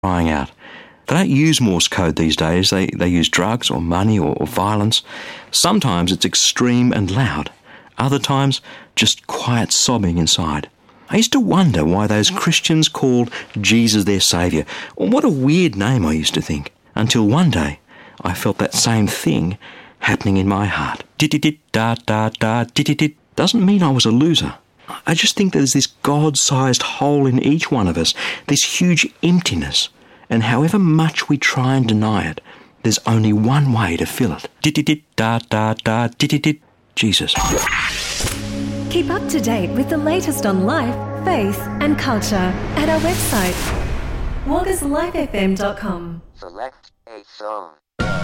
crying out. They don't use Morse code these days. They use drugs or money or violence. Sometimes it's extreme and loud. Other times, just quiet sobbing inside. I used to wonder why those Christians called Jesus their saviour. What a weird name, I used to think. Until one day, I felt that same thing happening in my heart. Dit-dit-dit-da-da-da-dit-dit-dit. Doesn't mean I was a loser. I just think there's this God-sized hole in each one of us, this huge emptiness. And however much we try and deny it, there's only one way to fill it. Dit-dit-dit-da-da-da-dit-dit-dit. Jesus. Keep up to date with the latest on life, faith and culture at our website, waggerslifefm.com. Select a song.